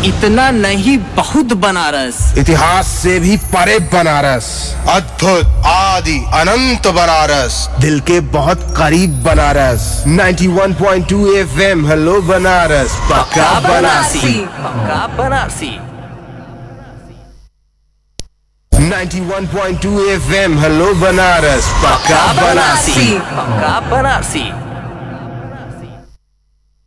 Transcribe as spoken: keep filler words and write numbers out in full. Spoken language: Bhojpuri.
इतना नहीं बहुत बनारस, इतिहास से भी परे बनारस, अद्भुत आदि अनंत बनारस, दिल के बहुत करीब बनारस। इक्यानवे पॉइंट दो एफएम हेलो बनारस, पक्का बनारसी, पक्का बनारसी। इक्यानवे पॉइंट दो एफएम हेलो बनारस, पक्का बनारसी, पक्का बनारसी।